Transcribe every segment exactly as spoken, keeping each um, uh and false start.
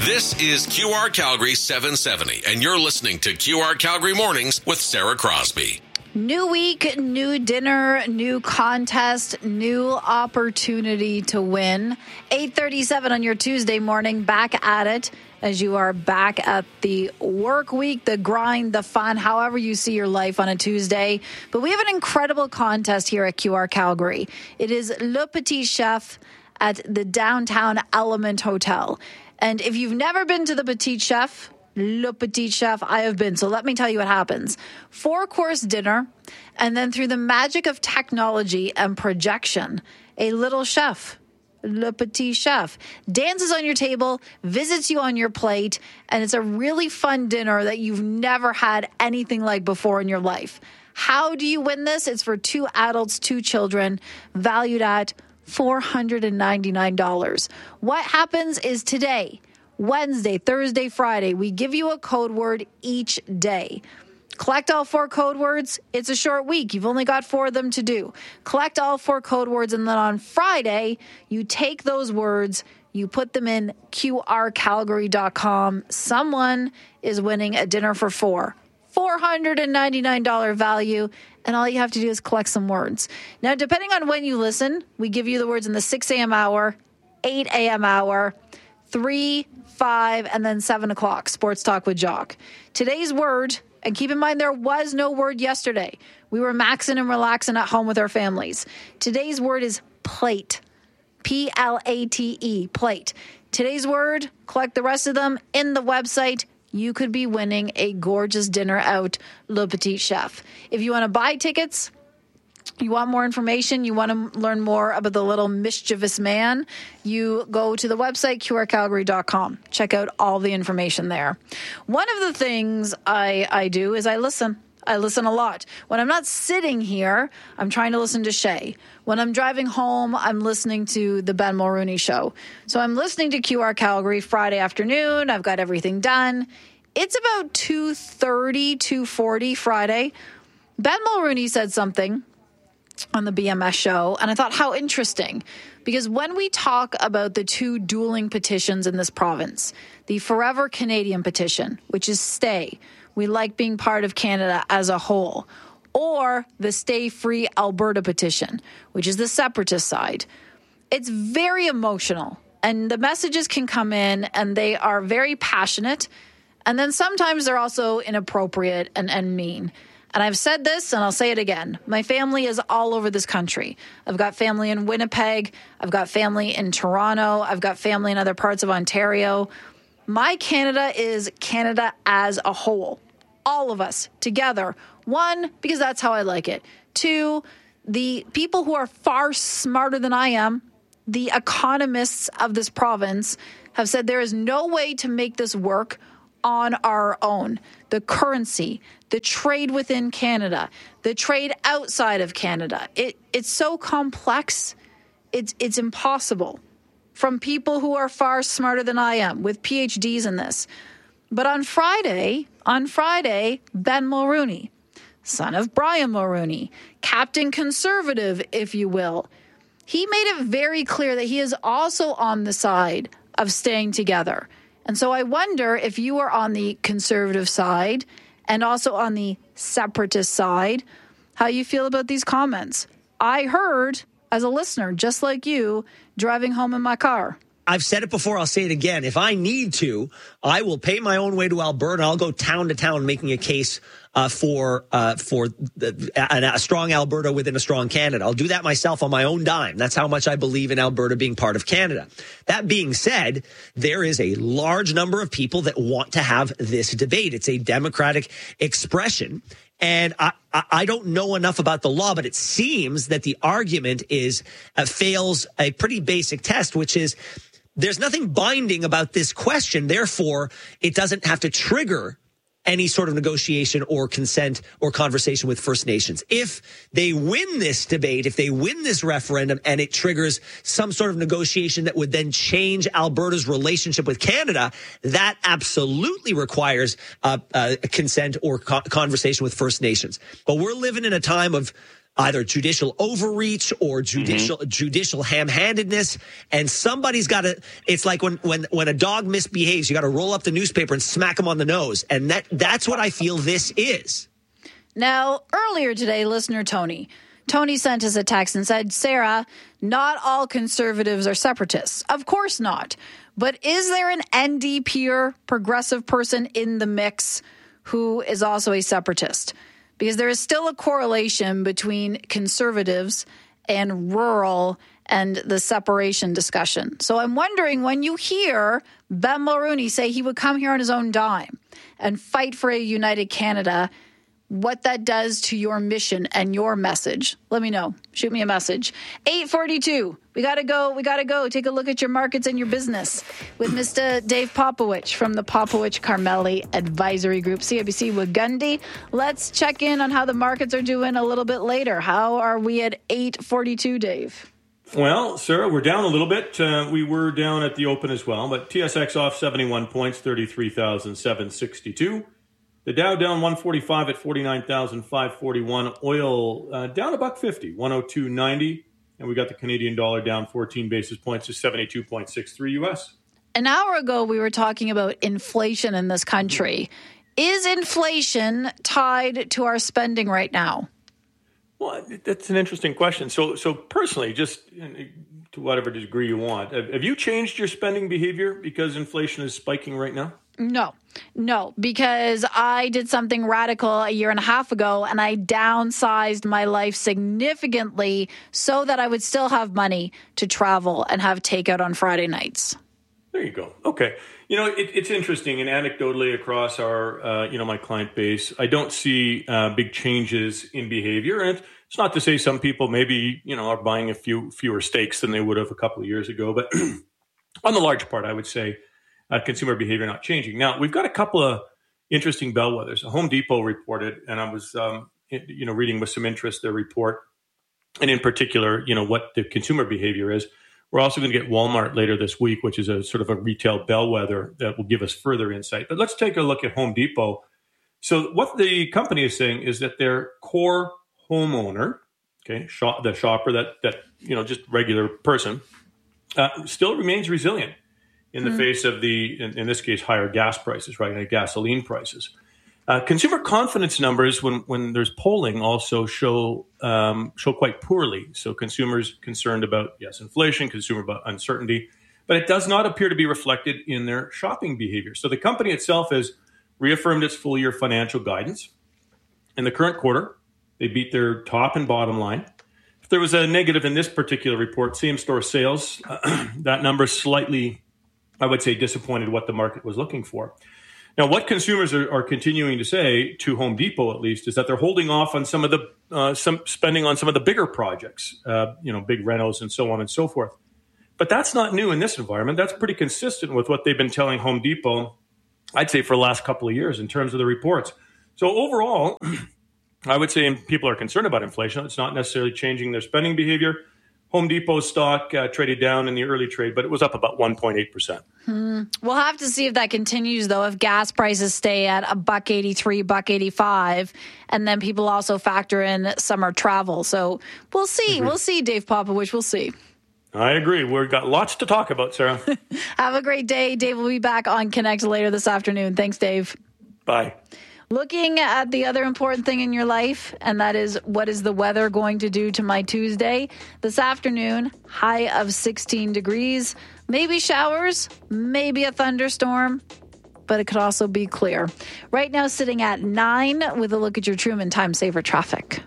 This is Q R Calgary seven seventy, and you're listening to Q R Calgary Mornings with Sarah Crosby. New week, new dinner, new contest, new opportunity to win. eight thirty-seven on your Tuesday morning, back at it as you are back at the work week, the grind, the fun, however you see your life on a Tuesday. But we have an incredible contest here at Q R Calgary. It is Le Petit Chef at the downtown Element Hotel. And if you've never been to the Petit Chef, Le Petit Chef, I have been. So let me tell you what happens. Four-course dinner, and then through the magic of technology and projection, a little chef, Le Petit Chef, dances on your table, visits you on your plate, and it's a really fun dinner that you've never had anything like before in your life. How do you win this? It's for two adults, two children, valued at four hundred ninety-nine dollars. What happens is today, Wednesday, Thursday, Friday, we give you a code word each day. Collect all four code words. It's a short week. You've only got four of them to do. Collect all four code words, and then on Friday, you take those words, you put them in Q R Calgary dot com. Someone is winning a dinner for four. four hundred ninety-nine dollars value, and all you have to do is collect some words. Now, depending on when you listen, we give you the words in the six a.m. hour, eight a.m. hour, three, five, and then seven o'clock, Sports Talk with Jock. Today's word, and keep in mind there was no word yesterday. We were maxing and relaxing at home with our families. Today's word is plate. P L A T E, plate. Today's word, collect the rest of them in the website. You could be winning a gorgeous dinner out, Le Petit Chef. If you want to buy tickets, you want more information, you want to learn more about the little mischievous man, you go to the website, Q R Calgary dot com. Check out all the information there. One of the things I, I do is I listen. I listen a lot. When I'm not sitting here, I'm trying to listen to Shay. When I'm driving home, I'm listening to the Ben Mulrooney Show. So I'm listening to Q R Calgary Friday afternoon. I've got everything done. It's about two thirty, two forty Friday. Ben Mulrooney said something on the B M S show, and I thought, how interesting. Because when we talk about the two dueling petitions in this province, the Forever Canadian petition, which is stay, we like being part of Canada as a whole, or the Stay Free Alberta petition, which is the separatist side, it's very emotional. And the messages can come in, and they are very passionate. And then sometimes they're also inappropriate and, and mean. And I've said this, and I'll say it again. My family is all over this country. I've got family in Winnipeg. I've got family in Toronto. I've got family in other parts of Ontario. My Canada is Canada as a whole. All of us together. One, because that's how I like it. Two, the people who are far smarter than I am, the economists of this province, have said there is no way to make this work on our own. The currency, the trade within Canada, the trade outside of Canada. It it's so complex. It's it's impossible. From people who are far smarter than I am, with P H Ds in this. But on Friday, on Friday, Ben Mulrooney, son of Brian Mulrooney, Captain Conservative, if you will, he made it very clear that he is also on the side of staying together. And so I wonder if you are on the conservative side and also on the separatist side, how you feel about these comments. I heard, as a listener, just like you, driving home in my car. I've said it before, I'll say it again. If I need to, I will pay my own way to Alberta. I'll go town to town making a case uh, for uh, for the, a, a strong Alberta within a strong Canada. I'll do that myself on my own dime. That's how much I believe in Alberta being part of Canada. That being said, there is a large number of people that want to have this debate. It's a democratic expression. And I, I don't know enough about the law, but it seems that the argument is uh, fails a pretty basic test, which is there's nothing binding about this question. Therefore, it doesn't have to trigger any sort of negotiation or consent or conversation with First Nations. If they win this debate, if they win this referendum and it triggers some sort of negotiation that would then change Alberta's relationship with Canada, that absolutely requires uh, uh, consent or co- conversation with First Nations. But we're living in a time of either judicial overreach or judicial mm-hmm. judicial ham-handedness. And somebody's got to, it's like when, when, when a dog misbehaves, you got to roll up the newspaper and smack him on the nose. And that that's what I feel this is. Now, earlier today, listener Tony, Tony sent us a text and said, Sarah, not all conservatives are separatists. Of course not. But is there an N D P er progressive person in the mix who is also a separatist? Because there is still a correlation between conservatives and rural and the separation discussion. So I'm wondering, when you hear Ben Mulroney say he would come here on his own dime and fight for a united Canada, what that does to your mission and your message. Let me know. Shoot me a message. eight forty-two. We got to go. We got to go. Take a look at your markets and your business with Mister Dave Popowich from the Popowich Carmeli Advisory Group, C I B C Wagundi. Let's check in on how the markets are doing a little bit later. How are we at eight forty-two, Dave? Well, Sarah, we're down a little bit. Uh, we were down at the open as well, but T S X off seventy-one points, thirty-three thousand seven hundred sixty-two. The Dow down one forty-five at forty-nine thousand five hundred forty-one. Oil uh, down a buck fifty, one oh two ninety. And we got the Canadian dollar down fourteen basis points to seventy-two point six three U S. An hour ago, we were talking about inflation in this country. Is inflation tied to our spending right now? Well, that's an interesting question. So, so personally, just to whatever degree you want, have you changed your spending behavior because inflation is spiking right now? No, no, because I did something radical a year and a half ago, and I downsized my life significantly so that I would still have money to travel and have takeout on Friday nights. There you go. Okay. You know, it, it's interesting, and anecdotally across our, uh, you know, my client base, I don't see uh, big changes in behavior. And it's not to say some people maybe, you know, are buying a few fewer steaks than they would have a couple of years ago. But on the large part, I would say uh, consumer behavior not changing. Now, we've got a couple of interesting bellwethers. Home Depot reported, and I was, um, you know, reading with some interest their report, and in particular, you know, what the consumer behavior is. We're also going to get Walmart later this week, which is a sort of a retail bellwether that will give us further insight. But let's take a look at Home Depot. So what the company is saying is that their core homeowner, okay, shop, the shopper, that that you know, just regular person, uh, still remains resilient in the mm. face of the, in, in this case, higher gas prices, right, and gasoline prices. Uh, consumer confidence numbers, when when there's polling, also show um, show quite poorly. So consumers concerned about, yes, inflation, consumer about uncertainty, but it does not appear to be reflected in their shopping behavior. So the company itself has reaffirmed its full year financial guidance. In the current quarter, they beat their top and bottom line. If there was a negative in this particular report, same-store sales, uh, that number slightly, I would say, disappointed what the market was looking for. Now, what consumers are, are continuing to say, to Home Depot at least, is that they're holding off on some of the uh, some spending on some of the bigger projects, uh, you know, big renos and so on and so forth. But that's not new in this environment. That's pretty consistent with what they've been telling Home Depot, I'd say, for the last couple of years in terms of the reports. So overall, I would say people are concerned about inflation. It's not necessarily changing their spending behavior. Home Depot stock uh, traded down in the early trade, but it was up about one point eight percent. Hmm. We'll have to see if that continues, though, if gas prices stay at a buck eighty-three, buck eighty-five, and then people also factor in summer travel. So we'll see. Mm-hmm. We'll see, Dave Popowich. We'll see. I agree. We've got lots to talk about, Sarah. Have a great day. Dave will be back on Connect later this afternoon. Thanks, Dave. Bye. Looking at the other important thing in your life, and that is, what is the weather going to do to my Tuesday? This afternoon, high of sixteen degrees, maybe showers, maybe a thunderstorm, but it could also be clear. Right now, sitting at nine with a look at your Truman Time Saver traffic.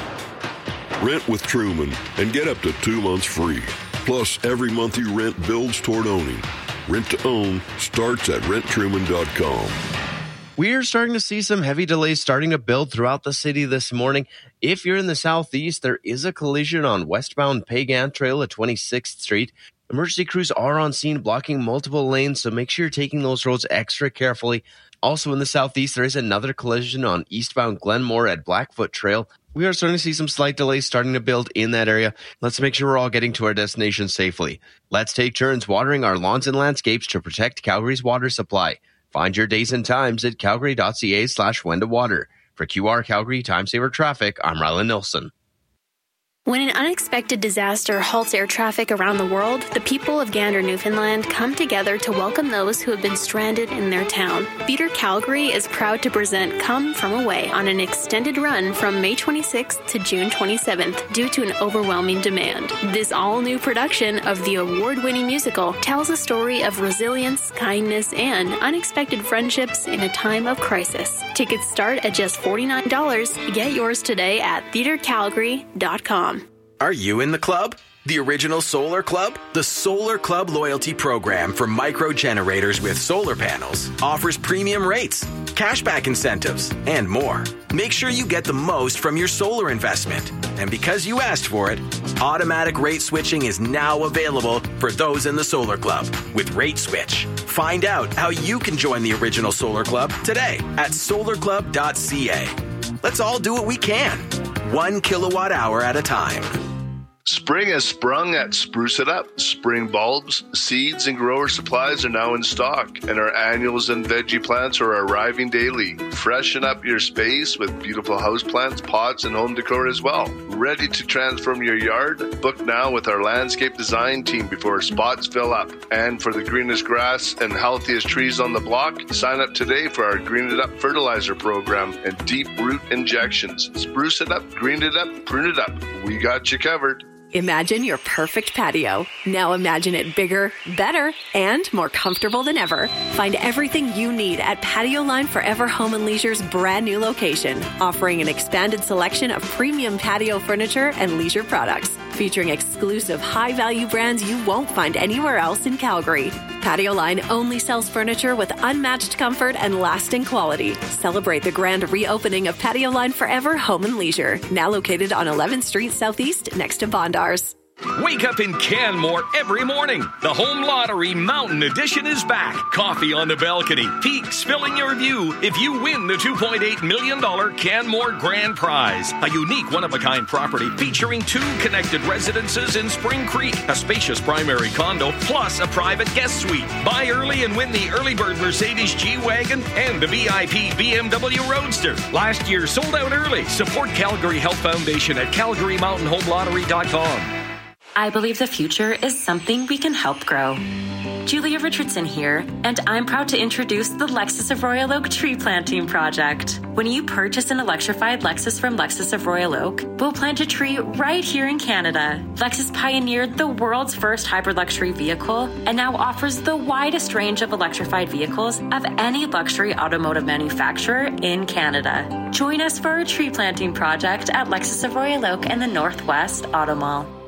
Rent with Truman and get up to two months free. Plus, every month you rent builds toward owning. Rent to own starts at rent truman dot com. We're starting to see some heavy delays starting to build throughout the city this morning. If you're in the southeast, there is a collision on westbound Pagan Trail at twenty-sixth Street. Emergency crews are on scene blocking multiple lanes, so make sure you're taking those roads extra carefully. Also in the southeast, there is another collision on eastbound Glenmore at Blackfoot Trail. We are starting to see some slight delays starting to build in that area. Let's make sure we're all getting to our destination safely. Let's take turns watering our lawns and landscapes to protect Calgary's water supply. Find your days and times at calgary.ca slash when to water. For Q R Calgary Time Saver Traffic, I'm Rylan Nilsson. When an unexpected disaster halts air traffic around the world, the people of Gander, Newfoundland come together to welcome those who have been stranded in their town. Theatre Calgary is proud to present Come From Away on an extended run from May twenty-sixth to June twenty-seventh due to an overwhelming demand. This all-new production of the award-winning musical tells a story of resilience, kindness, and unexpected friendships in a time of crisis. Tickets start at just forty-nine dollars. Get yours today at theatre calgary dot com. Are you in the club? The original Solar Club? The Solar Club loyalty program for micro generators with solar panels offers premium rates, cashback incentives, and more. Make sure you get the most from your solar investment. And because you asked for it, automatic rate switching is now available for those in the Solar Club with Rate Switch. Find out how you can join the original Solar Club today at solar club dot c a. Let's all do what we can, one kilowatt hour at a time. Spring has sprung at Spruce It Up. Spring bulbs, seeds, and grower supplies are now in stock, and our annuals and veggie plants are arriving daily. Freshen up your space with beautiful houseplants, pots, and home decor as well. Ready to transform your yard? Book now with our landscape design team before spots fill up. And for the greenest grass and healthiest trees on the block, sign up today for our Green It Up fertilizer program and deep root injections. Spruce it up, green it up, prune it up. We got you covered. Imagine your perfect patio. Now imagine it bigger, better, and more comfortable than ever. Find everything you need at Patio Line Forever Home and Leisure's brand new location, offering an expanded selection of premium patio furniture and leisure products, featuring exclusive high-value brands you won't find anywhere else in Calgary. Patio Line only sells furniture with unmatched comfort and lasting quality. Celebrate the grand reopening of Patio Line Forever Home and Leisure, now located on eleventh Street Southeast next to Bondars. Wake up in Canmore every morning. The Home Lottery Mountain Edition is back. Coffee on the balcony, peaks filling your view if you win the two point eight million dollars Canmore Grand Prize. A unique one-of-a-kind property featuring two connected residences in Spring Creek, a spacious primary condo, plus a private guest suite. Buy early and win the early bird Mercedes G-Wagon and the V I P B M W Roadster. Last year sold out early. Support Calgary Health Foundation at calgary mountain home lottery dot com. I believe the future is something we can help grow. Julia Richardson here, and I'm proud to introduce the Lexus of Royal Oak Tree Planting Project. When you purchase an electrified Lexus from Lexus of Royal Oak, we'll plant a tree right here in Canada. Lexus pioneered the world's first hybrid luxury vehicle and now offers the widest range of electrified vehicles of any luxury automotive manufacturer in Canada. Join us for our tree planting project at Lexus of Royal Oak and the Northwest Auto Mall.